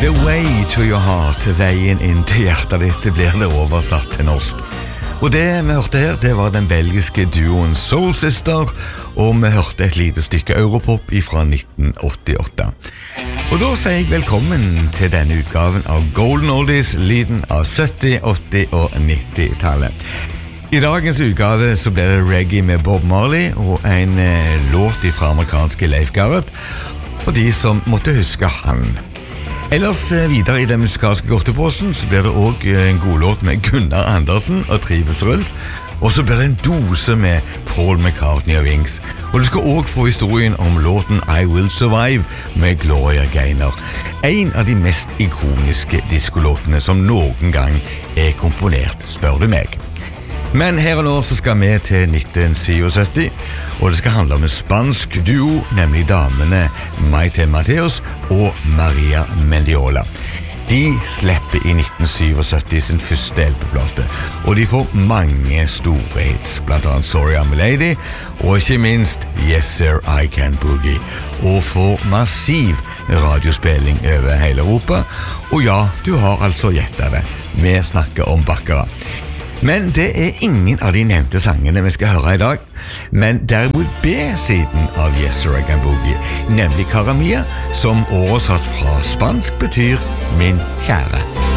The Way to Your Heart, veien inn til hjertet ditt, blir det oversatt til norsk. Og det vi hørte her, det var den belgiske duoen Soul Sister, og vi hørte et lite stykke Europop fra 1988. Og da sier jeg velkommen til denne utgaven av Golden Oldies, lyden av 70-, 80- og 90-tallet. I dagens utgave så blir det reggae med Bob Marley og en låt fra amerikanske Leif Garrett, for de som måtte huske han. Ellers videre i den musikalske godtepåsen så blir det også en god låt med Gunnar Andersen og Trives Røls, og så blir det en dose med Paul McCartney og Wings. Og du skal også få historien om låten I Will Survive med Gloria Gaynor, en av de mest ikoniske diskolåtene som noen gang komponert, spør du meg. Men her og nå så skal vi til 1977, og det skal handle om en spansk duo, nemlig damene Maite Mateos og Maria Mendiola. De slipper i 1977 sin første LP-plate, og de får mange store hits, blant annet Sorry I'm a Lady, og ikke minst Yes Sir I Can Boogie, og får massiv radiospilling over hele Europa. Og ja, du har altså gjettet det, vi snakker om Baccarat. Men det ingen av de nevnte sangene vi skal høre i dag, men derimot B-siden av Yes Sir I Can Boogie, nemlig Cara Mia, som oversatt fra spansk betyr min kjære.